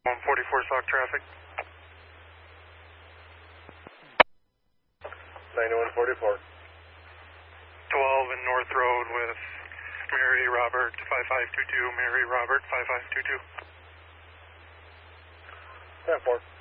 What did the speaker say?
144 Sauk traffic. 9144. 12 in North Road with Mary Robert 5522, Mary Robert 5522. 10-4.